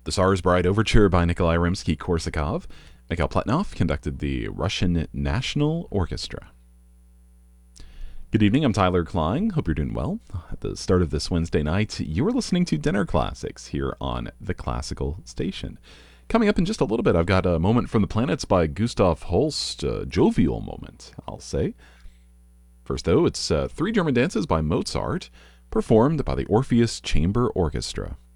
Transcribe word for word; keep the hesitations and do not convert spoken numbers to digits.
The Tsar's Bride Overture by Nikolai Rimsky-Korsakov. Mikhail Pletnov conducted the Russian National Orchestra. Good evening, I'm Tyler Klein. Hope you're doing well. At the start of this Wednesday night, you are listening to Dinner Classics here on the Classical Station. Coming up in just a little bit, I've got a Moment from the Planets by Gustav Holst, a jovial moment, I'll say. First, though, it's uh, three German dances by Mozart, performed by the Orpheus Chamber Orchestra.